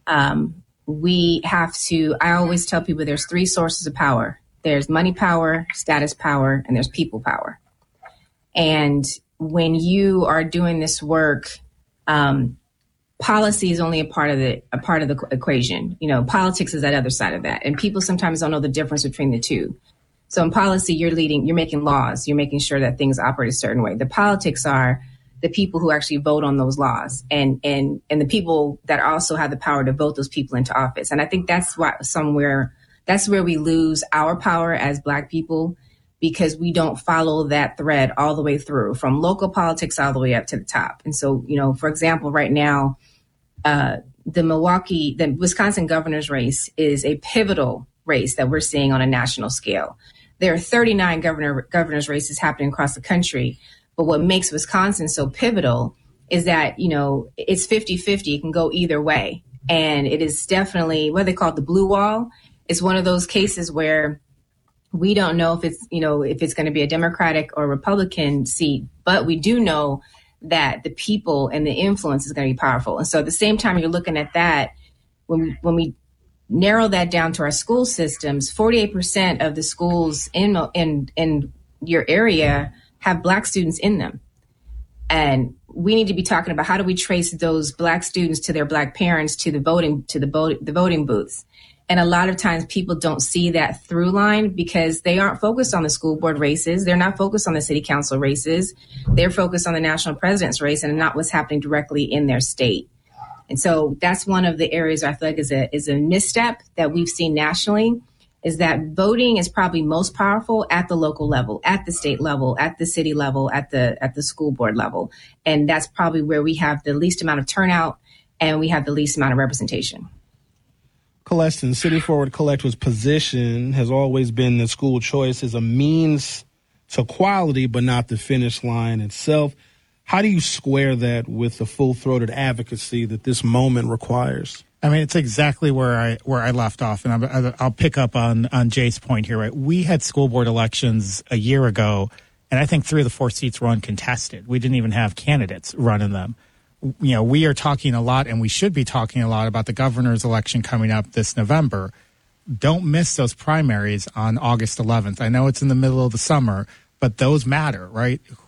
We have to, I always tell people there's three sources of power. There's money power, status power, and there's people power. And when you are doing this work, policy is only a part of the equation. Politics is that other side of that. And people sometimes don't know the difference between the two. So in policy, you're making laws, you're making sure that things operate a certain way. The politics are the people who actually vote on those laws and the people that also have the power to vote those people into office. And I think that's where we lose our power as Black people, because we don't follow that thread all the way through from local politics all the way up to the top. And so, for example, right now, the Wisconsin governor's race is a pivotal race that we're seeing on a national scale. There are 39 governor's races happening across the country. But what makes Wisconsin so pivotal is that, it's 50-50. It can go either way. And it is definitely what they call the blue wall. It's one of those cases where we don't know if it's going to be a Democratic or Republican seat, but we do know that the people and the influence is going to be powerful. And so at the same time, you're looking at that, when we narrow that down to our school systems, 48% of the schools in your area have Black students in them. And we need to be talking about how do we trace those Black students to their Black parents, to the voting booths. And a lot of times people don't see that through line because they aren't focused on the school board races. They're not focused on the city council races. They're focused on the national president's race and not what's happening directly in their state. And so that's one of the areas I feel like is a misstep that we've seen nationally, is that voting is probably most powerful at the local level, at the state level, at the city level, at the school board level. And that's probably where we have the least amount of turnout and we have the least amount of representation. Coleston, City Forward Collective's position has always been that school choice is a means to quality, but not the finish line itself. How do you square that with the full-throated advocacy that this moment requires? I mean, it's exactly where I left off, and I'll pick up on Jay's point here. Right, we had school board elections a year ago, and I think 3 of the 4 seats were uncontested. We didn't even have candidates running them. We are talking a lot, and we should be talking a lot about the governor's election coming up this November. Don't miss those primaries on August 11th. I know it's in the middle of the summer, but those matter, right?